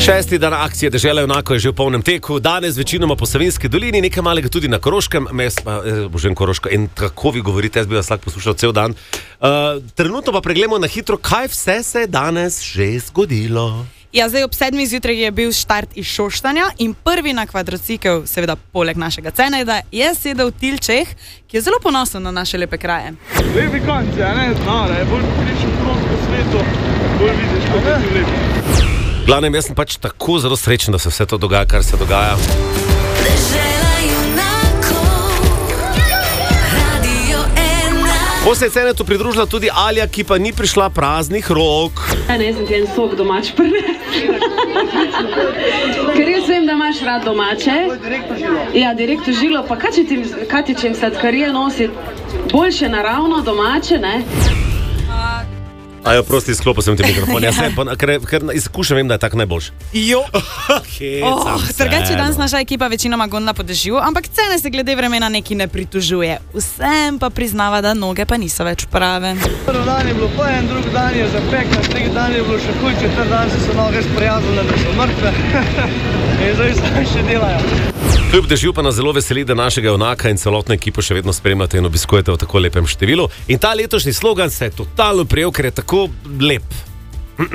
Šesti dan akcije Dežela junakov je že v polnem teku. Danes večinoma po Savinjski dolini, nekaj malega tudi na Koroškem. Božen Koroško, in tako vi govorite, jaz bi vas lahko poslušal cel dan. Trenutno pa pregledamo na hitro, kaj vse se je danes že zgodilo. Ja, zdaj ob 7. zjutraj je bil štart iz Šoštanja in prvi na kvadrocikel, seveda poleg našega Cenejda, je sedel Tilčeh, ki je zelo ponosen na naše lepe kraje. Lepi konci, a ne? Znara, je bolj prišel krog po svetu, bolj vidiš, kako je lepi. Glavnem, jaz sem pač tako zelo srečen, da se vse to dogaja, kar se dogaja. Po se je Cenetu pridružila tudi Alja, ki pa ni prišla praznih rok. Ne, sem ti en sok domač prve. Ker jaz vem, da imaš rad domače. Ja, direktno žilo, pa kaj ti čem sladkarije nosi? Boljše naravno domače, ne? Ajo, prosti, izklopil sem ti mikrofon. Jaz ker izkušam, vem, da je tak najboljši. Jo. Drugače danes naša ekipa večinoma gonila po dežju, ampak Cene se glede vremena neki ne pritožuje. Vsem pa priznava, da noge pa niso več prave. Prvi dan je bilo pojen, drugi dan je zapekno, tretji dan je bilo še huj, četrti dan se noge sprijaznile, da so mrtve. In zdaj še delajo. Kljub dežju pa nas zelo veseli, da našega junaka in celotno ekipo še vedno spremljate in obiskujete v tako lepem številu. In ta letošnji slogan se je totalno prijel, ker je tako lep.